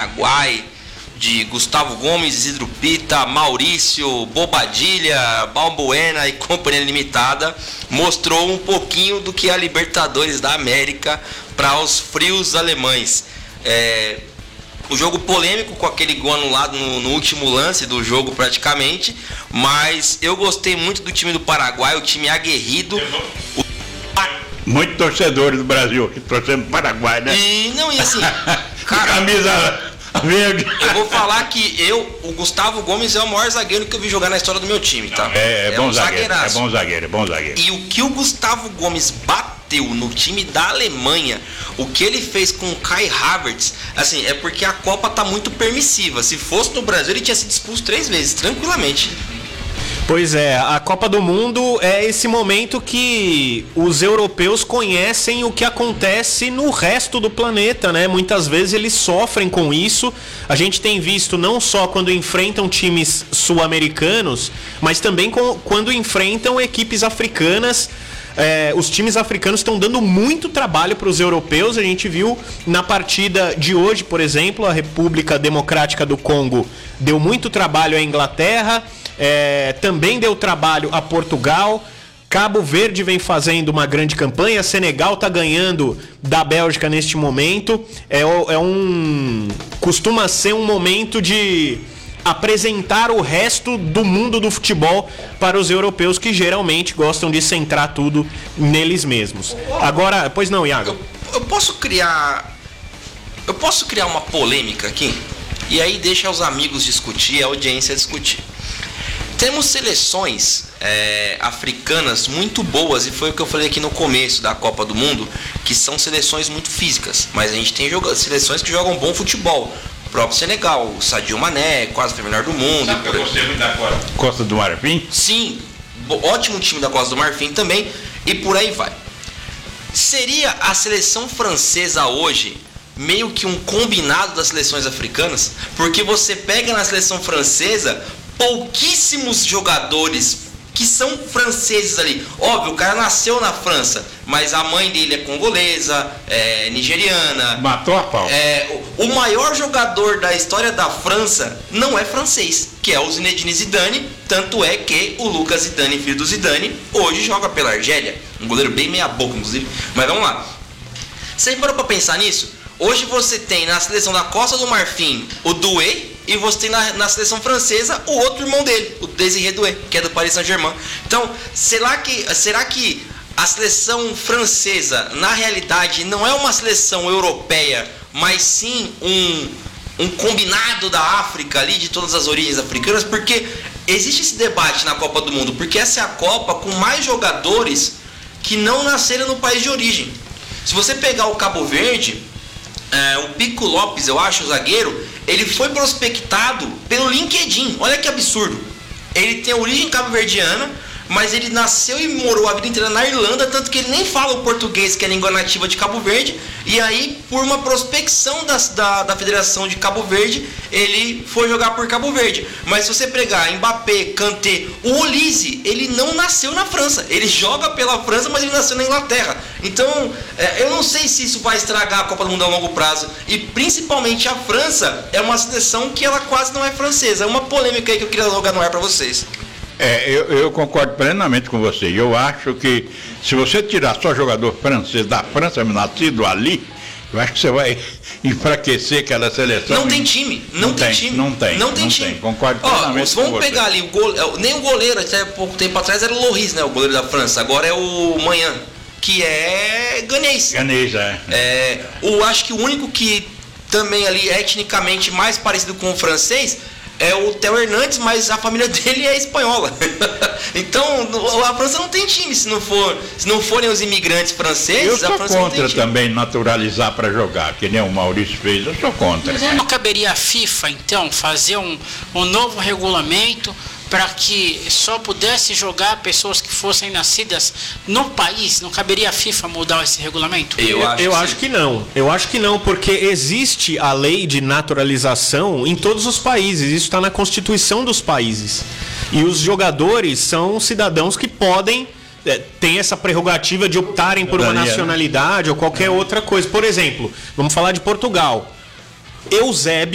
Paraguai, de Gustavo Gomes, Isidro Pita, Maurício, Bobadilha, Balbuena e Companhia Limitada, mostrou um pouquinho do que é a Libertadores da América para os frios alemães. O jogo polêmico, com aquele gol anulado no último lance do jogo praticamente, mas eu gostei muito do time do Paraguai, o time aguerrido. Muitos torcedores do Brasil que torcendo pro Paraguai, né? E assim, cara, camisa verde. Eu vou falar que o Gustavo Gomes é o maior zagueiro que eu vi jogar na história do meu time, tá? É bom zagueiro, é bom zagueiro. E o que o Gustavo Gomes bateu no time da Alemanha, o que ele fez com o Kai Havertz, assim, é porque a Copa tá muito permissiva. Se fosse no Brasil, ele tinha sido expulso 3 vezes, tranquilamente. Pois é, a Copa do Mundo é esse momento que os europeus conhecem o que acontece no resto do planeta, né? Muitas vezes eles sofrem com isso. A gente tem visto não só quando enfrentam times sul-americanos, mas também quando enfrentam equipes africanas. Os times africanos estão dando muito trabalho para os europeus. A gente viu na partida de hoje, por exemplo, a República Democrática do Congo deu muito trabalho à Inglaterra. Também deu trabalho a Portugal. Cabo Verde vem fazendo uma grande campanha. Senegal está ganhando da Bélgica neste momento. Costuma ser um momento de apresentar o resto do mundo do futebol para os europeus, que geralmente gostam de centrar tudo neles mesmos. Agora, pois não, Iago? Eu posso criar uma polêmica aqui, e aí deixa os amigos discutir, a audiência discutir. Temos seleções africanas muito boas, e foi o que eu falei aqui no começo da Copa do Mundo, que são seleções muito físicas, mas a gente tem seleções que jogam bom futebol. O próprio Senegal, o Sadio Mané, quase foi o melhor do mundo. Sabe que eu gostei muito da Costa do Marfim? Sim, ótimo time da Costa do Marfim também, e por aí vai. Seria a seleção francesa hoje meio que um combinado das seleções africanas? Porque você pega na seleção francesa pouquíssimos jogadores que são franceses ali. Óbvio, o cara nasceu na França, mas a mãe dele é congolesa, nigeriana. Matou a pau. O maior jogador da história da França não é francês, que é o Zinedine Zidane. Tanto é que o Lucas Zidane, filho do Zidane, hoje joga pela Argélia. Um goleiro bem meia boca, inclusive. Mas vamos lá. Você parou pra pensar nisso? Hoje você tem na seleção da Costa do Marfim o Doué, e você tem na seleção francesa o outro irmão dele, o Désiré Doué, que é do Paris Saint-Germain. Então, será que a seleção francesa, na realidade, não é uma seleção europeia, mas sim um combinado da África ali, de todas as origens africanas? Porque existe esse debate na Copa do Mundo, porque essa é a Copa com mais jogadores que não nasceram no país de origem. Se você pegar o Cabo Verde, o Pico Lopes, eu acho, o zagueiro, ele foi prospectado pelo LinkedIn. Olha que absurdo. Ele tem origem cabo-verdiana, mas ele nasceu e morou a vida inteira na Irlanda, tanto que ele nem fala o português, que é a língua nativa de Cabo Verde. E aí, por uma prospecção da Federação de Cabo Verde, ele foi jogar por Cabo Verde. Mas se você pegar Mbappé, Kanté, o Olise, ele não nasceu na França. Ele joga pela França, mas ele nasceu na Inglaterra. Então, eu não sei se isso vai estragar a Copa do Mundo a longo prazo. E principalmente a França é uma seleção que ela quase não é francesa. É uma polêmica aí que eu queria jogar no ar para vocês. Eu concordo plenamente com você. Eu acho que se você tirar só jogador francês da França, nascido ali, eu acho que você vai enfraquecer aquela seleção. Não tem time. Não tem time. Concordo plenamente com você. Vamos pegar ali, nem o goleiro, até pouco tempo atrás era o Loris, né? O goleiro da França. Agora é o Manhã, que é ganês. Acho que o único que também ali é mais parecido com o francês é o Theo Hernandes, mas a família dele é espanhola. Então, a França não tem time se não forem os imigrantes franceses. Eu a sou França contra não tem também naturalizar para jogar, que nem o Maurício fez. Eu sou contra. Mas não caberia a FIFA, então, fazer um novo regulamento para que só pudesse jogar pessoas que fossem nascidas no país? Não caberia a FIFA mudar esse regulamento? Eu acho que não. Eu acho que não, porque existe a lei de naturalização em todos os países. Isso está na Constituição dos países. E os jogadores são cidadãos que podem ter essa prerrogativa de optarem por uma nacionalidade ou qualquer outra coisa. Por exemplo, vamos falar de Portugal. Eusébio